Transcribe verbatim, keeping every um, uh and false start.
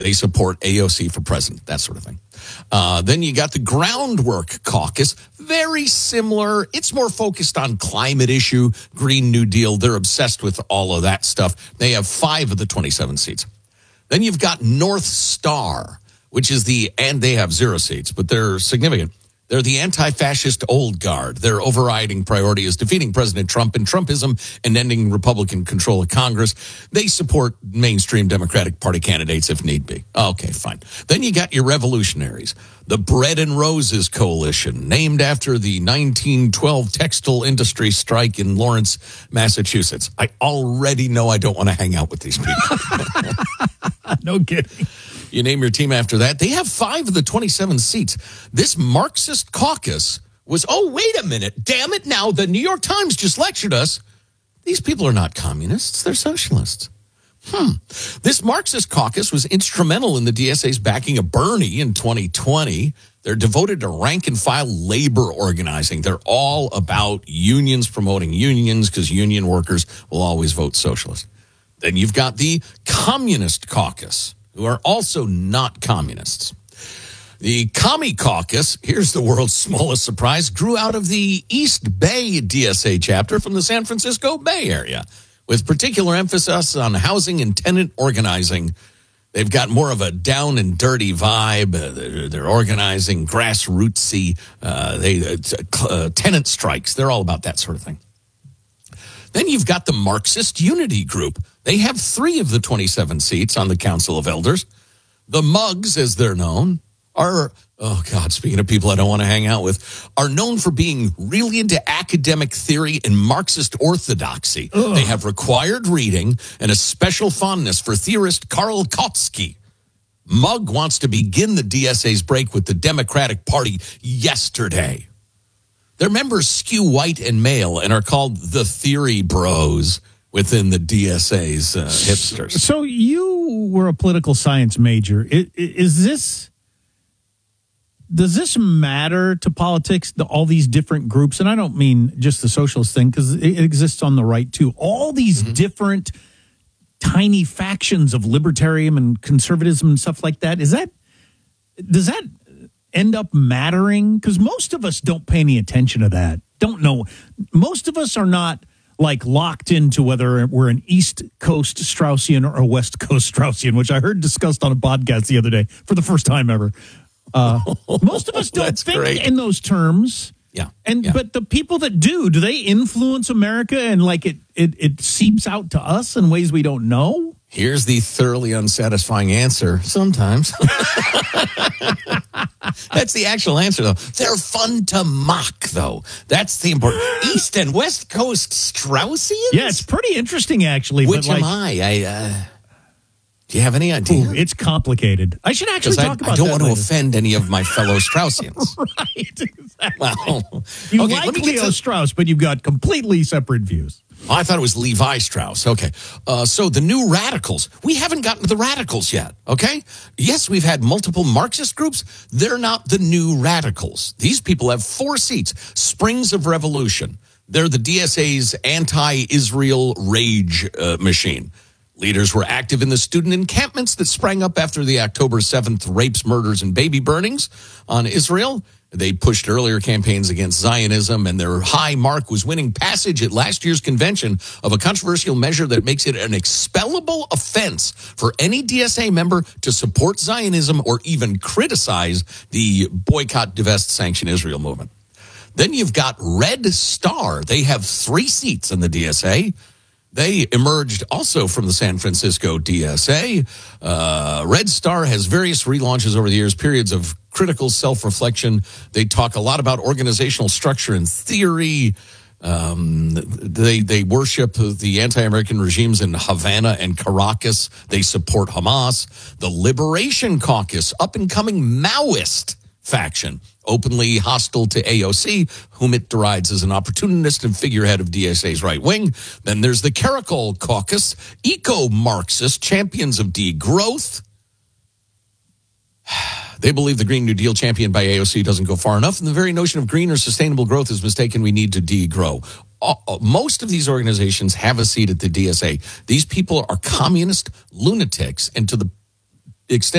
They support A O C for president, that sort of thing. Uh, then you got the Groundwork Caucus, very similar. It's more focused on climate issue, Green New Deal. They're obsessed with all of that stuff. They have five of the twenty-seven seats. Then you've got North Star, which is the, and they have zero seats, but they're significant. They're the anti-fascist old guard. Their overriding priority is defeating President Trump and Trumpism and ending Republican control of Congress. They support mainstream Democratic Party candidates if need be. Okay, fine. Then you got your revolutionaries. The Bread and Roses Coalition, named after the nineteen twelve textile industry strike in Lawrence, Massachusetts. I already know I don't want to hang out with these people. No kidding. You name your team after that. They have five of the twenty-seven seats. This Marxist caucus was, oh, wait a minute. Damn it. Now, the New York Times just lectured us. These people are not communists. They're socialists. Hmm. This Marxist caucus was instrumental in the D S A's backing of Bernie in twenty twenty. They're devoted to rank and file labor organizing. They're all about unions, promoting unions, because union workers will always vote socialist. Then you've got the Communist Caucus, who are also not communists. The Commie Caucus, here's the world's smallest surprise, grew out of the East Bay D S A chapter from the San Francisco Bay Area, with particular emphasis on housing and tenant organizing. They've got more of a down and dirty vibe. Uh, they're, they're organizing grassrootsy uh, they, uh, uh, tenant strikes. They're all about that sort of thing. Then you've got the Marxist Unity Group. They have three of the twenty-seven seats on the Council of Elders. The Mugs, as they're known, are, oh God, speaking of people I don't want to hang out with, are known for being really into academic theory and Marxist orthodoxy. Ugh. They have required reading and a special fondness for theorist Karl Kautsky. Mug wants to begin the D S A's break with the Democratic Party yesterday. Their members skew white and male and are called the Theory Bros within the D S A's uh, hipsters. So you were a political science major. Is, is this, does this matter to politics, the, all these different groups? And I don't mean just the socialist thing, because it exists on the right too. All these mm-hmm. different tiny factions of libertarian and conservatism and stuff like that. Is that, does that end up mattering? Because most of us don't pay any attention to that. Don't know. Most of us are not like locked into whether we're an East Coast Straussian or a West Coast Straussian, which I heard discussed on a podcast the other day for the first time ever. Uh, most of us don't think great. in those terms. Yeah. And yeah. but the people that do, do they influence America and like it, it it seeps out to us in ways we don't know? Here's the thoroughly unsatisfying answer. Sometimes. That's the actual answer, though. They're fun to mock, though. That's the important. East and West Coast Straussians? Yeah, it's pretty interesting, actually. Which but like, am I? I uh, do you have any idea? Ooh, it's complicated. I should actually talk I, about I don't that want later. to offend any of my fellow Straussians. Right, exactly. Well, you okay, like let me Leo get to, Strauss, but you've got completely separate views. Oh, I thought it was Levi Strauss. Okay. Uh, so the new radicals. We haven't gotten to the radicals yet, okay? Yes, we've had multiple Marxist groups. They're not the new radicals. These people have four seats. Springs of Revolution. They're the D S A's anti-Israel rage uh, machine. Leaders were active in the student encampments that sprang up after the October seventh rapes, murders, and baby burnings on Israel. They pushed earlier campaigns against Zionism, and their high mark was winning passage at last year's convention of a controversial measure that makes it an expellable offense for any D S A member to support Zionism or even criticize the boycott, divest, sanction Israel movement. Then you've got Red Star. They have three seats in the D S A. They emerged also from the San Francisco D S A. Uh, Red Star has various relaunches over the years, periods of critical self-reflection. They talk a lot about organizational structure and theory. Um, they they worship the anti-American regimes in Havana and Caracas. They support Hamas. The Liberation Caucus, up-and-coming Maoist faction, openly hostile to A O C, whom it derides as an opportunist and figurehead of D S A's right wing. Then there's the Caracol Caucus, eco-Marxist, champions of degrowth. They believe the Green New Deal championed by A O C doesn't go far enough, and the very notion of green or sustainable growth is mistaken. We need to degrow. Uh, most of these organizations have a seat at the D S A. These people are communist lunatics, and to the extent